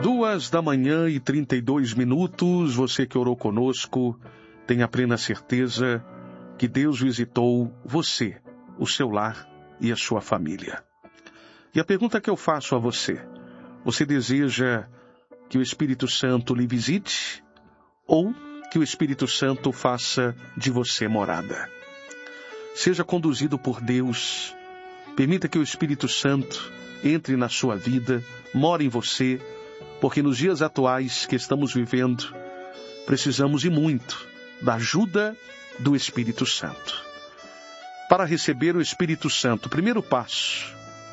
2h32. Você que orou conosco, tenha plena certeza que Deus visitou você, o seu lar e a sua família. E a pergunta que eu faço a você: você deseja que o Espírito Santo lhe visite ou que o Espírito Santo faça de você morada? Seja conduzido por Deus. Permita que o Espírito Santo entre na sua vida, more em você, porque nos dias atuais que estamos vivendo, precisamos e muito da ajuda do Espírito Santo. Para receber o Espírito Santo, o primeiro passo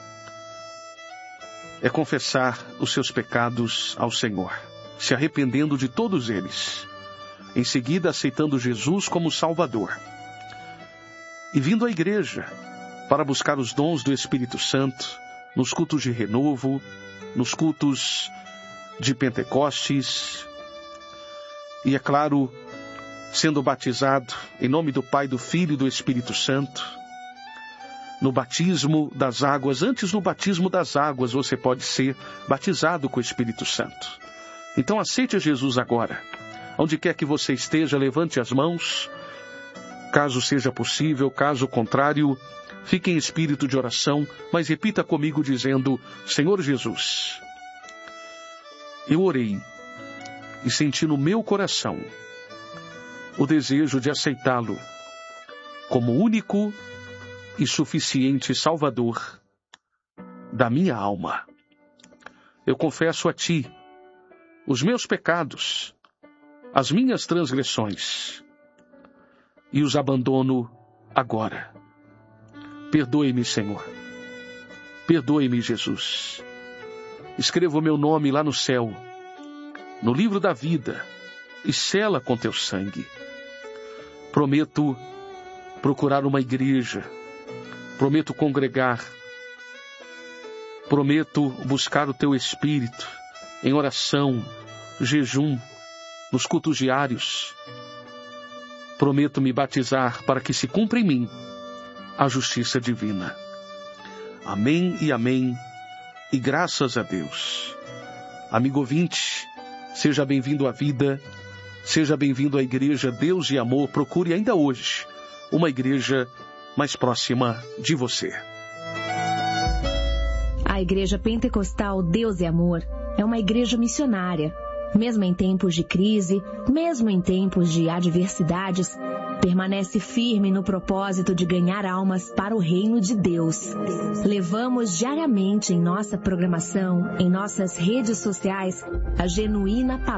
é confessar os seus pecados ao Senhor, se arrependendo de todos eles. Em seguida, aceitando Jesus como Salvador. E vindo à igreja para buscar os dons do Espírito Santo, nos cultos de renovo, nos cultos de Pentecostes. E, é claro, sendo batizado em nome do Pai, do Filho e do Espírito Santo. No batismo das águas, antes no batismo das águas, você pode ser batizado com o Espírito Santo. Então aceite Jesus agora. Onde quer que você esteja, levante as mãos. Caso seja possível, caso contrário, fique em espírito de oração, mas repita comigo dizendo: Senhor Jesus, eu orei e senti no meu coração o desejo de aceitá-lo como único e suficiente Salvador da minha alma. Eu confesso a Ti os meus pecados, as minhas transgressões, e os abandono agora. Perdoe-me, Senhor. Perdoe-me, Jesus. Escreva o meu nome lá no céu, no livro da vida, e sela com teu sangue. Prometo procurar uma igreja. Prometo congregar. Prometo buscar o teu Espírito em oração, jejum, nos cultos diários. Prometo me batizar para que se cumpra em mim a justiça divina. Amém e amém, e graças a Deus. Amigo ouvinte, seja bem-vindo à vida, seja bem-vindo à Igreja Deus e Amor. Procure ainda hoje uma igreja mais próxima de você. A Igreja Pentecostal Deus e Amor é uma igreja missionária. Mesmo em tempos de crise, mesmo em tempos de adversidades, permanece firme no propósito de ganhar almas para o reino de Deus. Levamos diariamente em nossa programação, em nossas redes sociais, a genuína palavra